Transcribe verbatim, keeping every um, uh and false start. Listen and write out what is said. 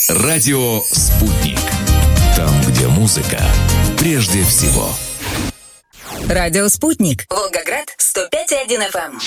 Радио «Спутник». Там, где музыка прежде всего. Радио «Спутник». Волгоград, сто пять и один эф эм.